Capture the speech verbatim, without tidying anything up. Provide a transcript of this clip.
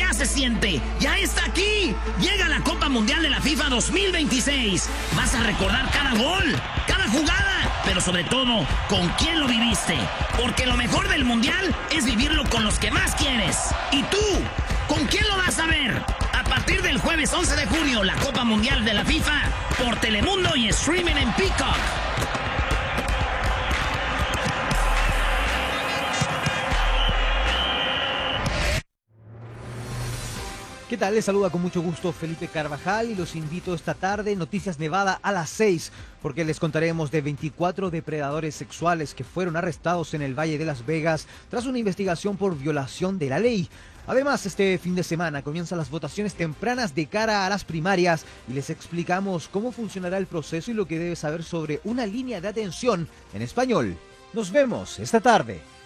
más se siente. ¡Ya está aquí! Llega la Copa Mundial de la FIFA dos mil veintiséis. Vas a recordar cada gol, cada jugada, pero sobre todo, con quién lo viviste. Porque lo mejor del Mundial es vivirlo con los que más quieres. ¿Y tú? ¿Con quién lo vas a ver? A partir del jueves once de junio, la Copa Mundial de la FIFA por Telemundo y streaming en Peacock. ¿Qué tal? Les saluda con mucho gusto Felipe Carvajal y los invito esta tarde Noticias Nevada a las seis, porque les contaremos de veinticuatro depredadores sexuales que fueron arrestados en el Valle de Las Vegas tras una investigación por violación de la ley. Además, este fin de semana comienzan las votaciones tempranas de cara a las primarias y les explicamos cómo funcionará el proceso y lo que debes saber sobre una línea de atención en español. Nos vemos esta tarde.